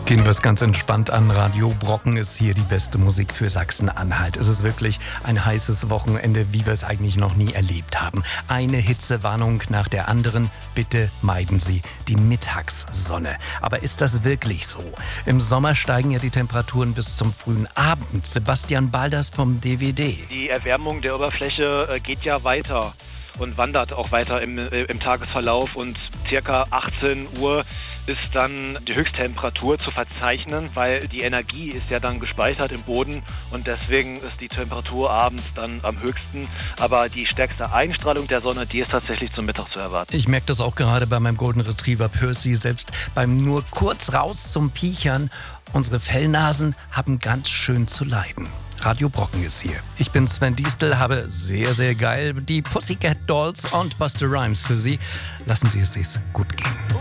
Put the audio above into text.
Gehen wir es ganz entspannt an. Radio Brocken ist hier die beste Musik für Sachsen-Anhalt. Es ist wirklich ein heißes Wochenende, wie wir es eigentlich noch nie erlebt haben. Eine Hitzewarnung nach der anderen. Bitte meiden Sie die Mittagssonne. Aber ist das wirklich so? Im Sommer steigen ja die Temperaturen bis zum frühen Abend. Sebastian Balders vom DWD. Die Erwärmung der Oberfläche geht ja weiter und wandert auch weiter im Tagesverlauf, und circa 18 Uhr ist dann die Höchsttemperatur zu verzeichnen, weil die Energie ist ja dann gespeichert im Boden und deswegen ist die Temperatur abends dann am höchsten. Aber die stärkste Einstrahlung der Sonne, die ist tatsächlich zum Mittag zu erwarten. Ich merke das auch gerade bei meinem Golden Retriever Percy, selbst beim nur kurz raus zum Piechern. Unsere Fellnasen haben ganz schön zu leiden. Radio Brocken ist hier. Ich bin Sven Diestel, habe sehr, sehr geil die Pussycat Dolls und Busta Rhymes für Sie. Lassen Sie es sich gut gehen.